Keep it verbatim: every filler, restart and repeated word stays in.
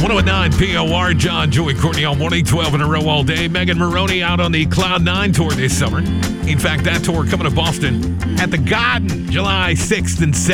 oh nine P O R, John, Joey, Courtney on one eight twelve in a row all day. Megan Maroney out on the Cloud nine tour this summer. In fact, that tour coming to Boston at the Garden July sixth and seventh.